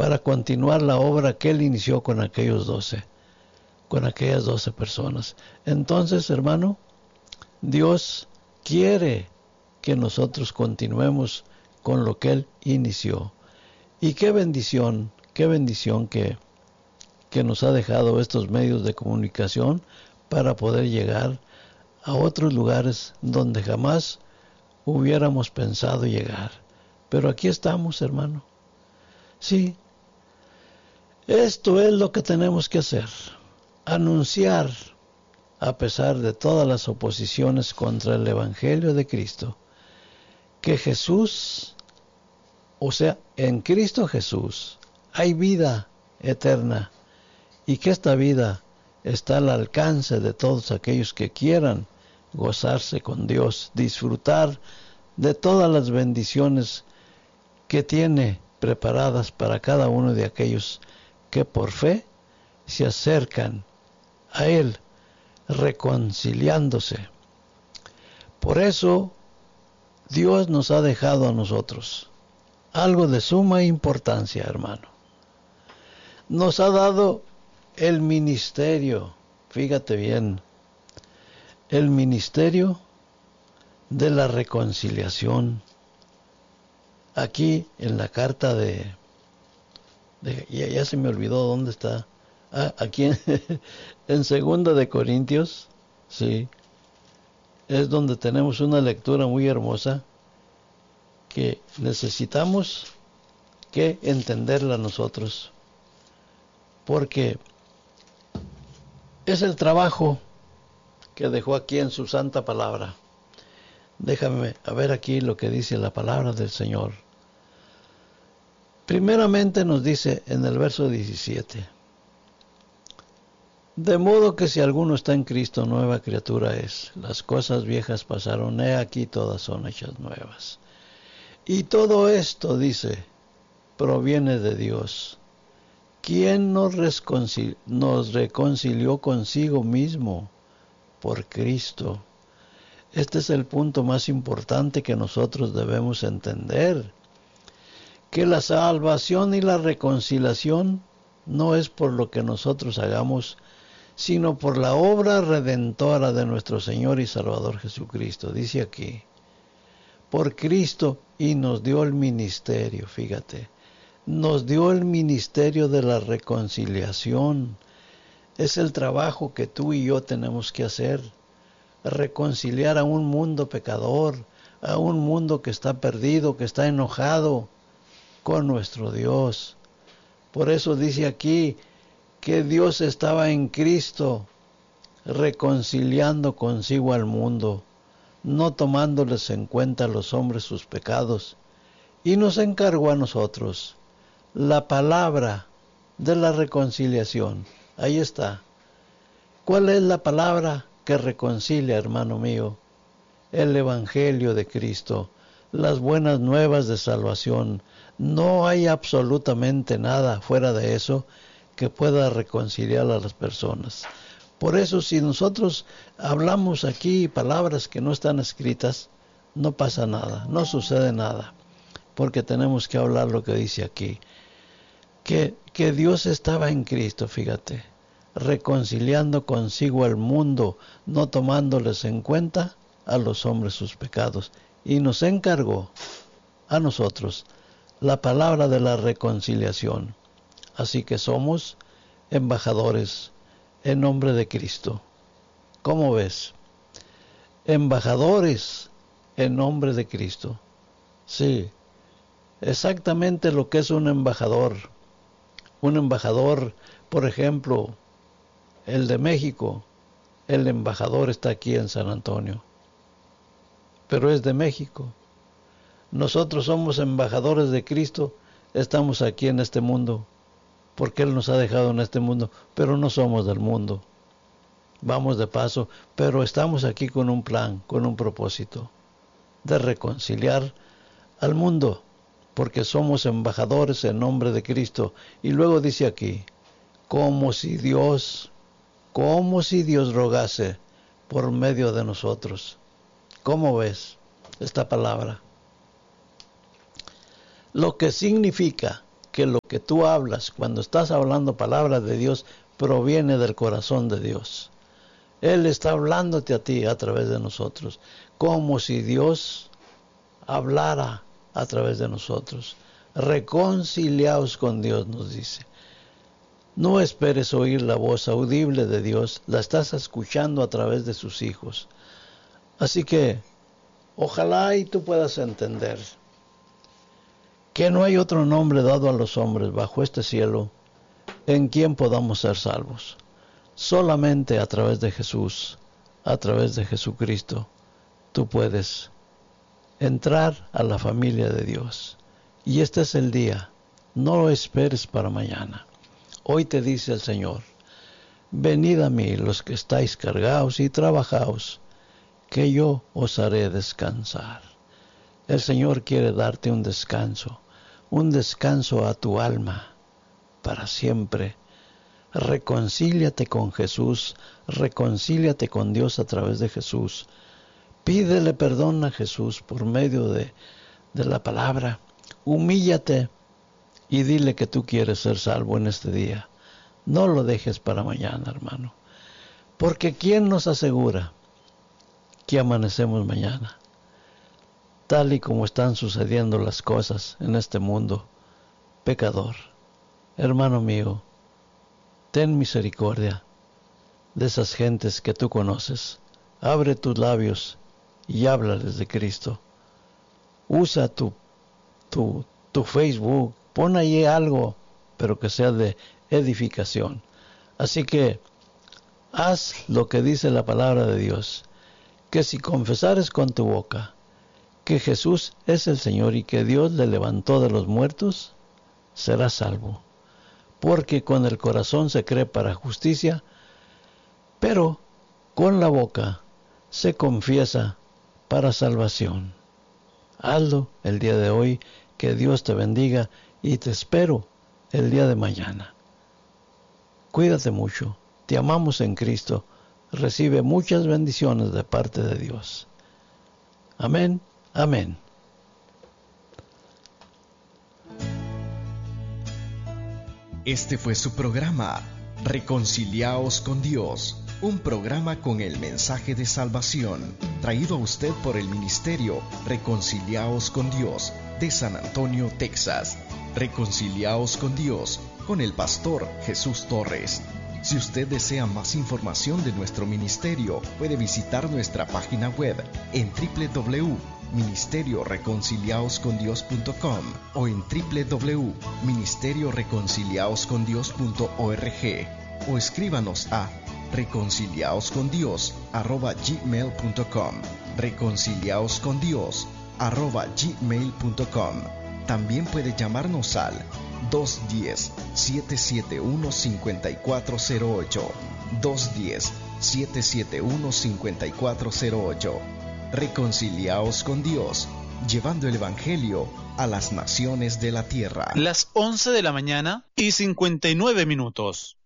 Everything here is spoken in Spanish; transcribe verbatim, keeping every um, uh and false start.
para continuar la obra que Él inició con aquellos doce, con aquellas doce personas. Entonces, hermano, Dios quiere que nosotros continuemos con lo que Él inició. Y qué bendición, qué bendición que, que nos ha dejado estos medios de comunicación para poder llegar a otros lugares donde jamás hubiéramos pensado llegar. Pero aquí estamos, hermano. Sí, esto es lo que tenemos que hacer. Anunciar, a pesar de todas las oposiciones contra el Evangelio de Cristo, que Jesús, o sea, en Cristo Jesús, hay vida eterna y que esta vida está al alcance de todos aquellos que quieran gozarse con Dios, disfrutar de todas las bendiciones que tiene preparadas para cada uno de aquellos que por fe se acercan a Él, reconciliándose. Por eso Dios nos ha dejado a nosotros algo de suma importancia, hermano. Nos ha dado el ministerio, fíjate bien, el ministerio de la reconciliación. Aquí en la carta de, de ya, ya se me olvidó dónde está. Ah, aquí en, en Segunda de Corintios, sí, es donde tenemos una lectura muy hermosa que necesitamos que entenderla nosotros, porque es el trabajo que dejó aquí en su santa palabra. Déjame a ver aquí lo que dice la palabra del Señor. Primeramente nos dice en el verso diecisiete: de modo que si alguno está en Cristo, nueva criatura es. Las cosas viejas pasaron, he aquí todas son hechas nuevas. Y todo esto, dice, proviene de Dios, quien nos, reconcil- nos reconcilió consigo mismo por Cristo. Este es el punto más importante que nosotros debemos entender, que la salvación y la reconciliación no es por lo que nosotros hagamos, sino por la obra redentora de nuestro Señor y Salvador Jesucristo. Dice aquí, por Cristo, y nos dio el ministerio, fíjate, nos dio el ministerio de la reconciliación. Es el trabajo que tú y yo tenemos que hacer, reconciliar a un mundo pecador, a un mundo que está perdido, que está enojado con nuestro Dios. Por eso dice aquí que Dios estaba en Cristo reconciliando consigo al mundo, no tomándoles en cuenta a los hombres sus pecados, y nos encargó a nosotros la palabra de la reconciliación. Ahí está. ¿Cuál es la palabra que reconcilia, hermano mío? El Evangelio de Cristo, las buenas nuevas de salvación. No hay absolutamente nada fuera de eso que pueda reconciliar a las personas. Por eso, si nosotros hablamos aquí palabras que no están escritas, no pasa nada, no sucede nada, porque tenemos que hablar lo que dice aquí, que, que Dios estaba en Cristo, fíjate, reconciliando consigo al mundo, no tomándoles en cuenta a los hombres sus pecados, y nos encargó a nosotros la palabra de la reconciliación. Así que somos embajadores en nombre de Cristo. ¿Cómo ves? Embajadores en nombre de Cristo. Sí, exactamente lo que es un embajador. Un embajador, por ejemplo, el de México, el embajador está aquí en San Antonio, pero es de México. Nosotros somos embajadores de Cristo, estamos aquí en este mundo, porque Él nos ha dejado en este mundo, pero no somos del mundo. Vamos de paso, pero estamos aquí con un plan, con un propósito, de reconciliar al mundo, porque somos embajadores en nombre de Cristo. Y luego dice aquí, como si Dios, como si Dios rogase por medio de nosotros. ¿Cómo ves esta palabra? Lo que significa que lo que tú hablas, cuando estás hablando palabras de Dios, proviene del corazón de Dios. Él está hablándote a ti a través de nosotros, como si Dios hablara a través de nosotros. Reconciliaos con Dios, nos dice. No esperes oír la voz audible de Dios, la estás escuchando a través de sus hijos. Así que, ojalá y tú puedas entender que no hay otro nombre dado a los hombres bajo este cielo en quien podamos ser salvos. Solamente a través de Jesús, a través de Jesucristo, tú puedes entrar a la familia de Dios. Y este es el día, no lo esperes para mañana. Hoy te dice el Señor, venid a mí los que estáis cargados y trabajados, que yo os haré descansar. El Señor quiere darte un descanso, un descanso a tu alma para siempre. Reconcíliate con Jesús, reconcíliate con Dios a través de Jesús. Pídele perdón a Jesús por medio de, de la palabra. Humíllate y dile que tú quieres ser salvo en este día. No lo dejes para mañana, hermano. Porque ¿quién nos asegura que amanecemos mañana? Tal y como están sucediendo las cosas en este mundo pecador. Hermano mío, ten misericordia de esas gentes que tú conoces. Abre tus labios y háblales de Cristo. Usa tu, tu, tu Facebook, pon ahí algo, pero que sea de edificación. Así que haz lo que dice la palabra de Dios, que si confesares con tu boca que Jesús es el Señor y que Dios le levantó de los muertos, serás salvo. Porque con el corazón se cree para justicia, pero con la boca se confiesa para salvación. Hazlo el día de hoy, que Dios te bendiga y te espero el día de mañana. Cuídate mucho, te amamos en Cristo, recibe muchas bendiciones de parte de Dios. Amén, amén. Este fue su programa, Reconciliaos con Dios, un programa con el mensaje de salvación, traído a usted por el ministerio Reconciliaos con Dios, de San Antonio, Texas. Reconciliaos con Dios, con el pastor Jesús Torres. Si usted desea más información de nuestro ministerio, puede visitar nuestra página web en doble u doble u doble u punto ministerio reconciliaos con dios punto com o en doble u doble u doble u punto ministerio reconciliaos con dios punto org, o escríbanos a reconciliaoscondios arroba gmail punto com, reconciliaoscondios arroba gmail punto com. También puede llamarnos al dos uno cero, siete siete uno, cinco cuatro cero ocho, dos uno cero, siete siete uno, cinco cuatro cero ocho. Reconciliaos con Dios, llevando el Evangelio a las naciones de la tierra. Las once de la mañana y cincuenta y nueve minutos.